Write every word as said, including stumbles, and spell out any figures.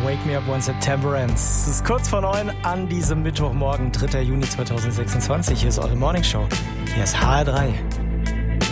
Wake Me Up When September Ends. Es ist kurz vor neun an diesem Mittwochmorgen, dritter Juni zweitausendsechsundzwanzig. Hier ist eure Morning Show. Hier ist H R drei.